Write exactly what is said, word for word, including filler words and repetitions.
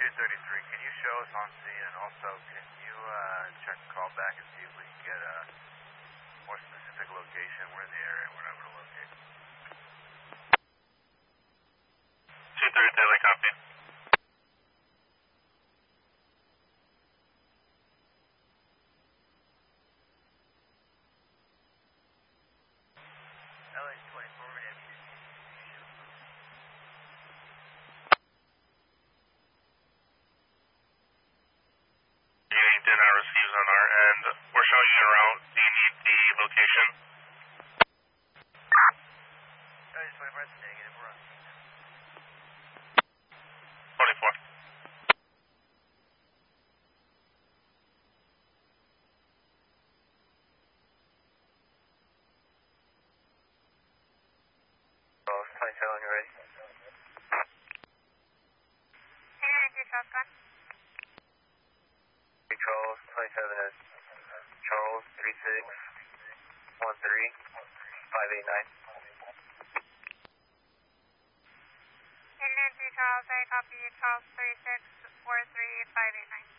three thirty-three, can you show us on scene, and also can you uh, check the call back and see if we can get a more specific location where the area we're able to locate? two thirty Daily, copy. L A twenty-four, we're going to have Unit did not receive on our end. We're showing you around. Do you need the location? L A twenty-four, that's negative, we're on scene. twenty-four. twenty-seven, you ready? Charles, twenty-seven is Charles, three six one three five eight nine. Indian three Charles, I copy Charles three six four three five eight nine.